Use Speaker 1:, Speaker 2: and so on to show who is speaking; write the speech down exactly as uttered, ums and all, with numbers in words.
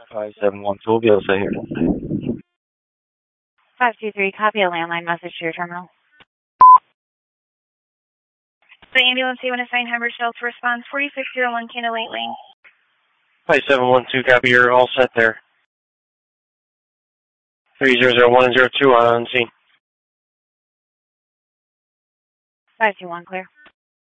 Speaker 1: five seven one two will be able to say here.
Speaker 2: five two three, copy a landline message to your terminal.
Speaker 3: The ambulance you want to assign Humber Shelter response forty-six oh one Candle eight Lane.
Speaker 4: five seven one two, copy, you're all set there. three zero zero one zero two on scene.
Speaker 2: five two one, clear.